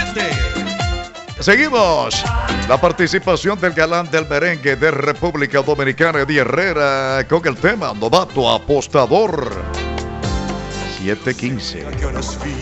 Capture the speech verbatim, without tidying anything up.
siete. Seguimos. La participación del galán del merengue de República Dominicana, Eddie Herrera, con el tema Novato Apostador. siete quince.